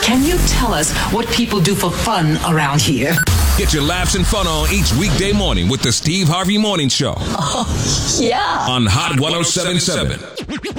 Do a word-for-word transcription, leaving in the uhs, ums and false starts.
Can you tell us what people do for fun around here? Get your laughs and fun on each weekday morning with the Steve Harvey Morning Show. Oh, yeah. On Hot ten seventy-seven.